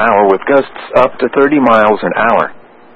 hour with gusts up to 30 miles an hour.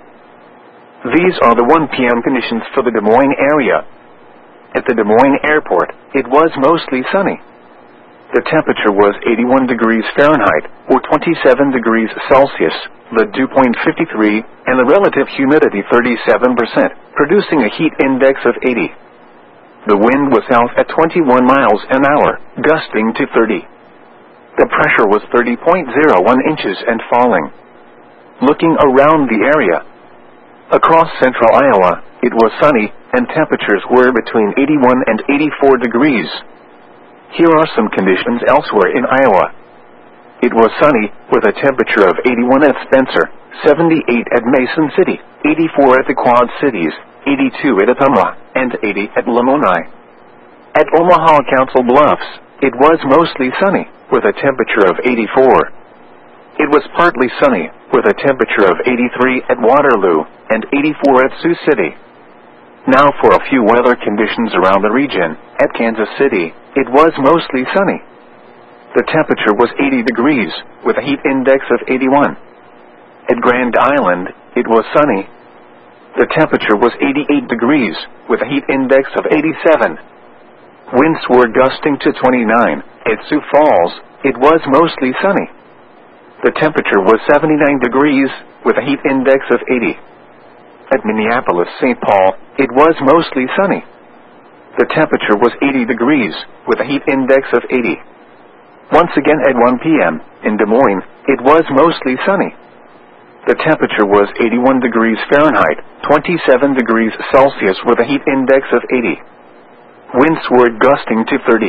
These are the 1 p.m. conditions for the Des Moines area. At the Des Moines airport, it was mostly sunny. The temperature was 81 degrees Fahrenheit, or 27 degrees Celsius, the dew point 53, and the relative humidity 37%, producing a heat index of 80. The wind was south at 21 miles an hour, gusting to 30. The pressure was 30.01 inches and falling. Looking around the area, across central Iowa, it was sunny, and temperatures were between 81 and 84 degrees. Here are some conditions elsewhere in Iowa. It was sunny, with a temperature of 81 at Spencer, 78 at Mason City, 84 at the Quad Cities, 82 at Ottumwa, and 80 at Lamoni. At Omaha Council Bluffs, it was mostly sunny, with a temperature of 84. It was partly sunny, with a temperature of 83 at Waterloo, and 84 at Sioux City. Now for a few weather conditions around the region. At Kansas City, it was mostly sunny. The temperature was 80 degrees, with a heat index of 81. At Grand Island, it was sunny. The temperature was 88 degrees, with a heat index of 87. Winds were gusting to 29. At Sioux Falls, it was mostly sunny. The temperature was 79 degrees, with a heat index of 80. At Minneapolis-St. Paul, it was mostly sunny. The temperature was 80 degrees, with a heat index of 80. Once again at 1 p.m., in Des Moines, it was mostly sunny. The temperature was 81 degrees Fahrenheit, 27 degrees Celsius, with a heat index of 80. Winds were gusting to 30.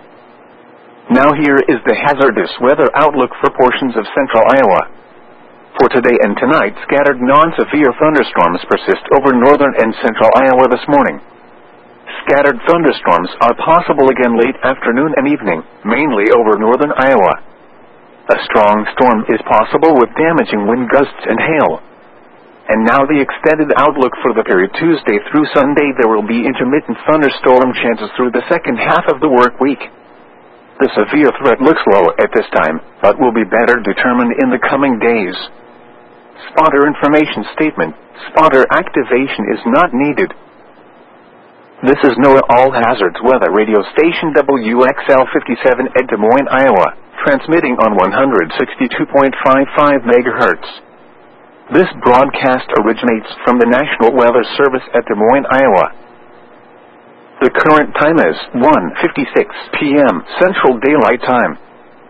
Now here is the hazardous weather outlook for portions of central Iowa. For today and tonight, scattered non-severe thunderstorms persist over northern and central Iowa this morning. Scattered thunderstorms are possible again late afternoon and evening, mainly over northern Iowa. A strong storm is possible with damaging wind gusts and hail. And now the extended outlook for the period Tuesday through Sunday. There will be intermittent thunderstorm chances through the second half of the work week. The severe threat looks low at this time, but will be better determined in the coming days. Spotter information statement. Spotter activation is not needed. This is NOAA All Hazards Weather Radio Station WXL 57 at Des Moines, Iowa, transmitting on 162.55 MHz. This broadcast originates from the National Weather Service at Des Moines, Iowa. The current time is 1:56 p.m. Central Daylight Time.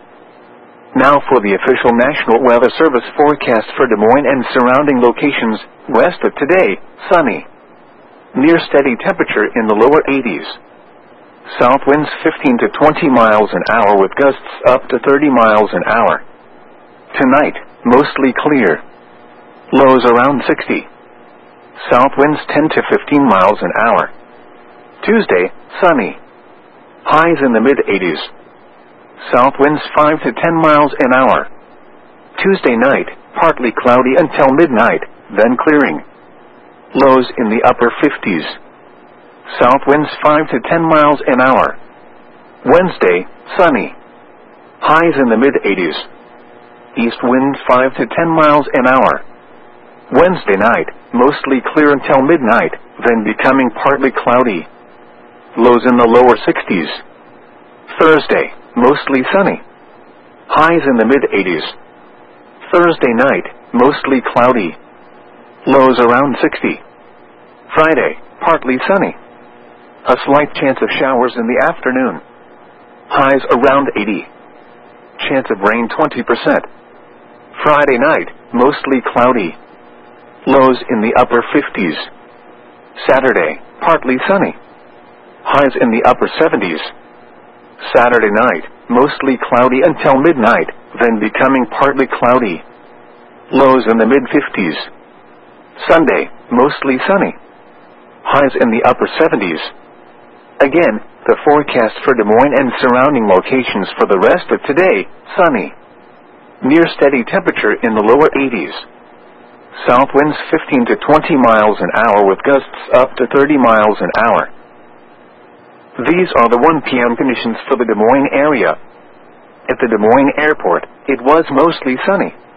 Now for the official National Weather Service forecast for Des Moines and surrounding locations. West of today, sunny. Near steady temperature in the lower 80s. South winds 15 to 20 miles an hour with gusts up to 30 miles an hour. Tonight, mostly clear. Lows around 60. South winds 10 to 15 miles an hour. Tuesday, sunny. Highs in the mid-80s. South winds 5 to 10 miles an hour. Tuesday night, partly cloudy until midnight, then clearing. Lows in the upper 50s. South winds 5 to 10 miles an hour. Wednesday, sunny. Highs in the mid-80s. East wind 5 to 10 miles an hour. Wednesday night, mostly clear until midnight, then becoming partly cloudy. Lows in the lower 60s. Thursday, mostly sunny. Highs in the mid-80s. Thursday night, mostly cloudy. Lows around 60. Friday, partly sunny. A slight chance of showers in the afternoon. Highs around 80. Chance of rain 20%. Friday night, mostly cloudy. Lows in the upper 50s. Saturday, partly sunny. Highs in the upper 70s. Saturday night, mostly cloudy until midnight, then becoming partly cloudy. Lows in the mid-50s. Sunday, mostly sunny. Highs in the upper 70s. Again, the forecast for Des Moines and surrounding locations for the rest of today, sunny. Near steady temperature in the lower 80s. South winds 15 to 20 miles an hour with gusts up to 30 miles an hour. These are the 1 p.m. conditions for the Des Moines area. At the Des Moines airport, it was mostly sunny.